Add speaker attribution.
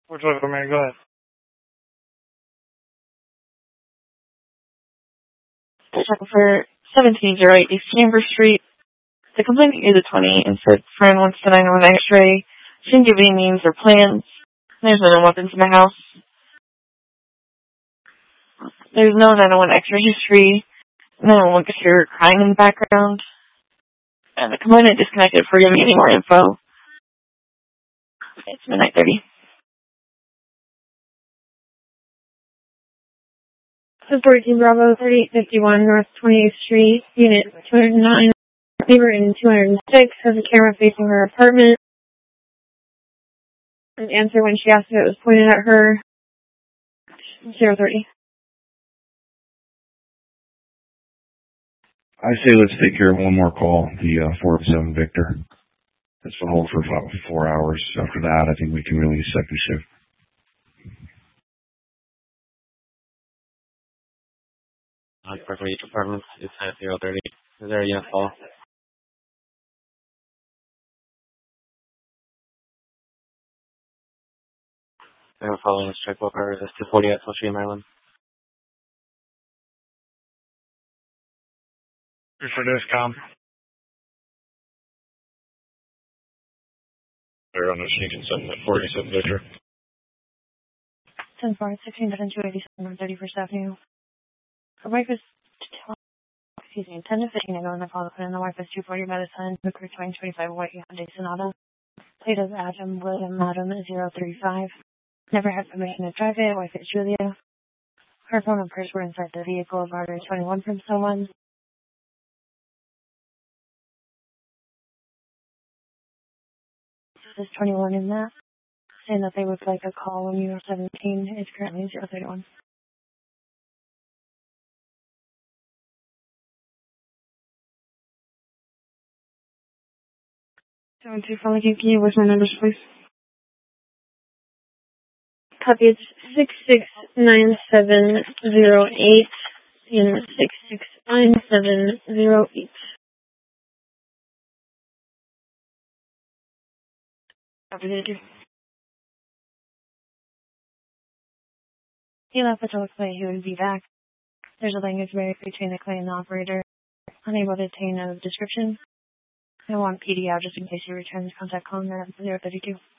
Speaker 1: Which one, man? Go ahead. Checking for 1708 East Chambers Street. The complainant is a 20 and said friend wants to 901 X-ray. She didn't give any names or plans. There's no weapons in the house. There's no 901 X-ray history. No one could hear her crying in the background. And the complainant disconnected for giving any more info. It's midnight 30. This is 14 Bravo 3851 North 28th Street, Unit 209. Neighbor in 206 has a camera facing her apartment. And answer when she asked if it was pointed at her. 030.
Speaker 2: I say let's take care of one more call, the 407 Victor. That's on hold for about 4 hours. After that, I think we can release second shift.
Speaker 3: For each apartment, it's at 030. Is there a unit call? I'm following this check book order. That's 240 at Social Maryland.
Speaker 1: For this com. They're on the sneaking 7 at 47 Victor.
Speaker 4: 10-4, 16-287 on 31st Avenue. Her wife is 10 to 15 ago on the call, and the wife is 240 by the sun. Hooker 2025 White Hyundai Sonata. Plate is Adam William Madam 035. Never had permission to drive it. Wife is Julia. Her phone and purse were inside the vehicle. Barter 21 from someone. There's 21 in that. Saying that they would like a call when you were 17. It's currently 031. So, to follow you, can you what's my numbers, please? Copy, it's 669708 and 669708. Copy, thank you. He left the telephone. He would be back. There's a language barrier between the client and the operator. Unable to obtain a description. I want PD out just in case he returns. Contact calling at 032.